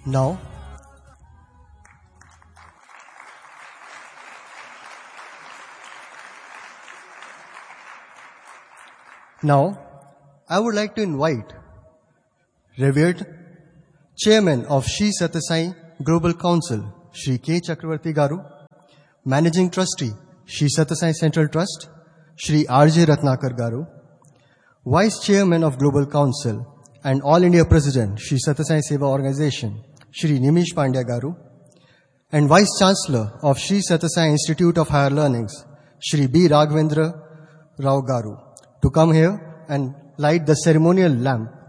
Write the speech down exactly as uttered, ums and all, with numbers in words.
Now, now, I would like to invite revered Chairman of Sri Sathya Sai Global Council, Shri K. Chakravarti Garu, Managing Trustee, Sri Sathya Sai Central Trust, Shri R J Ratnakar Garu, Vice Chairman of Global Council and All India President, Sri Sathya Sai Seva Organization, Shri Nimish Pandya Garu, and Vice Chancellor of Sri Sathya Sai Institute of Higher Learnings, Shri B. Raghavendra Rao Garu, to come here and light the ceremonial lamp